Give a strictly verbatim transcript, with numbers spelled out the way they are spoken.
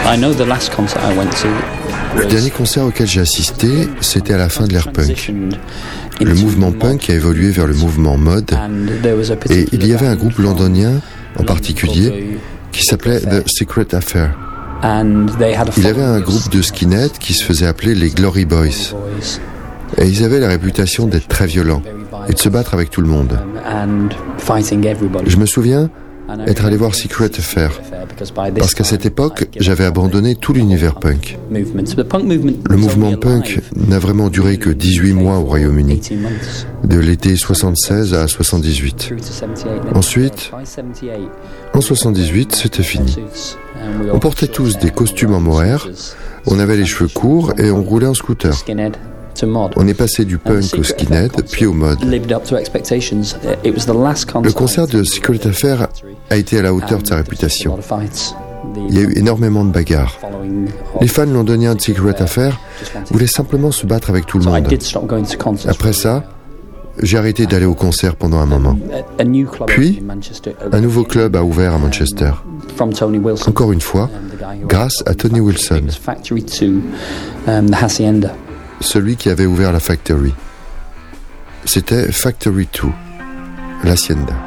Le dernier concert auquel j'ai assisté, c'était à la fin de l'ère punk. Le mouvement punk a évolué vers le mouvement mod, et il y avait un groupe londonien en particulier qui s'appelait The Secret Affair. Il avait un groupe de skinheads qui se faisait appeler les Glory Boys. Et ils avaient la réputation d'être très violents et de se battre avec tout le monde. Je me souviens être allé voir Secret Affair, parce qu'à cette époque, j'avais abandonné tout l'univers punk. Le mouvement punk n'a vraiment duré que dix-huit mois au Royaume-Uni, de l'été soixante-seize à soixante-dix-huit. Ensuite, en soixante-dix-huit, c'était fini. On portait tous des costumes en mohair, on avait les cheveux courts et on roulait en scooter. On est passé du punk au skinhead, puis au mod. Le concert de Secret Affair a été à la hauteur de sa réputation. Il y a eu énormément de bagarres. Les fans londoniens de Secret Affair voulaient simplement se battre avec tout le monde. Après ça, j'ai arrêté d'aller au concert pendant un moment. Puis, un nouveau club a ouvert à Manchester. Encore une fois, grâce à Tony Wilson, celui qui avait ouvert la Factory. C'était Factory deux, l'Hacienda.